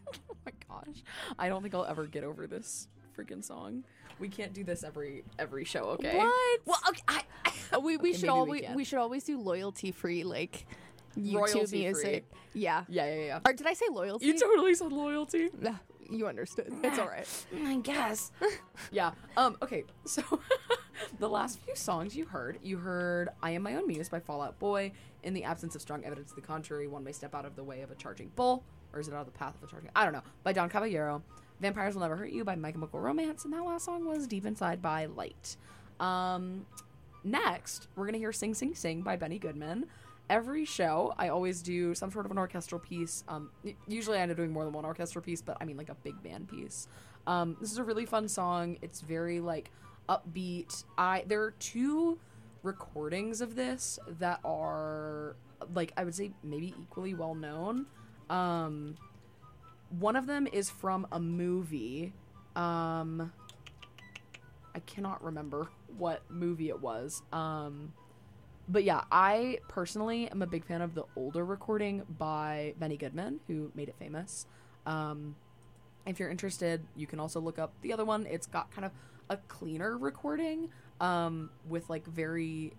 Oh my gosh. I don't think I'll ever get over this freaking song. We can't do this every show, okay? What? Well, okay. We should maybe we can. we should always do loyalty free like YouTube Royalty-free. music. Yeah. Yeah. Or did I say loyalty? You totally said loyalty. You understood. It's all right. I guess. Yeah. Okay. So the last few songs you heard I Am My Own Muse by Fall Out Boy. In the absence of strong evidence to the contrary, one may step out of the way of a charging bull. Or is it out of the path of a charging? I don't know. By Don Caballero. Vampires Will Never Hurt You by My Chemical Romance. And that last song was Deep Inside by Light. Next, we're going to hear Sing Sing Sing by Benny Goodman. Every show, I always do some sort of an orchestral piece. Usually I end up doing more than one orchestral piece, but I mean like a big band piece. This is a really fun song. It's very like upbeat. There are 2 recordings of this that are like, I would say maybe equally well known. One of them is from a movie. I cannot remember what movie it was. But yeah, I personally am a big fan of the older recording by Benny Goodman, who made it famous. If you're interested, you can also look up the other one. It's got kind of a cleaner recording, with like very...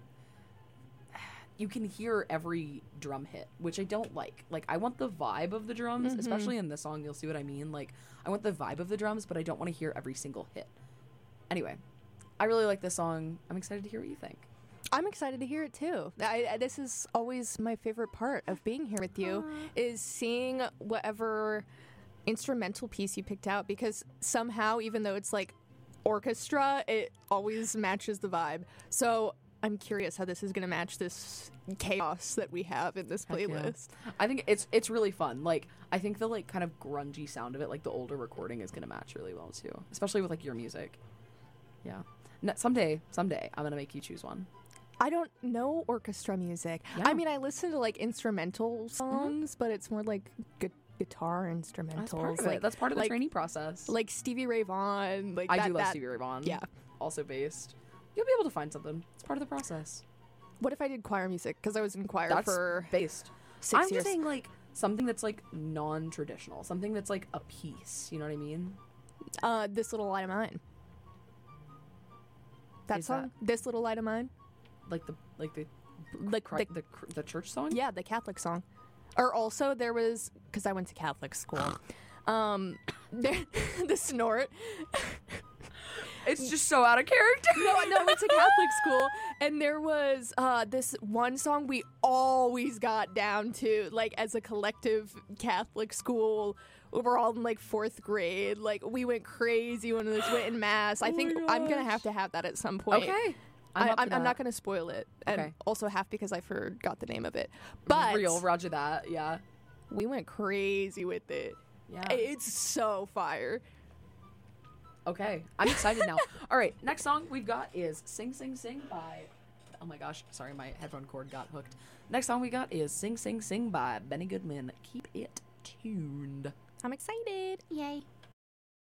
You can hear every drum hit, which I don't like. Like, I want the vibe of the drums, especially in this song, you'll see what I mean. Like, I want the vibe of the drums, but I don't want to hear every single hit. Anyway, I really like this song. I'm excited to hear what you think. I'm excited to hear it too. This is always my favorite part of being here with you, is seeing whatever instrumental piece you picked out, because somehow, even though it's like orchestra, it always matches the vibe. So I'm curious how this is going to match this chaos that we have in this playlist. Yeah. I think it's really fun. Like, I think the like kind of grungy sound of it, like the older recording, is going to match really well too, especially with like your music. Yeah. Someday I'm going to make you choose one. I don't know orchestra music. Yeah. I mean, I listen to like instrumental songs, but it's more like guitar instrumentals. That's part of like, it. That's part of the like, training process. Like Stevie Ray Vaughan. Like I do love Stevie Ray Vaughan. Yeah. Also based. You'll be able to find something. It's part of the process. What if I did choir music? Because I was in choir That's for based. 6 I'm years. just saying like something that's like non-traditional. Something that's like a piece. You know what I mean? This Little Light of Mine. That Is song? This Little Light of Mine? Like the church song? Yeah, the Catholic song. Or also there was, because I went to Catholic school, the snort. It's just so out of character. No, I went to Catholic school, and there was this one song we always got down to, like, as a collective Catholic school. We were all in, like, 4th grade. Like, we went crazy when this went in mass. I think I'm going to have that at some point. Okay. I'm not going to spoil it. And Okay. also half because I forgot the name of it. But Real, roger that, yeah. we went crazy with it. Yeah. It's so fire. Okay, I'm excited now. All right, next song we've got is Sing Sing Sing by... Oh my gosh, sorry, my headphone cord got hooked. Next song we got is Sing Sing Sing by Benny Goodman. Keep it tuned. I'm excited. Yay.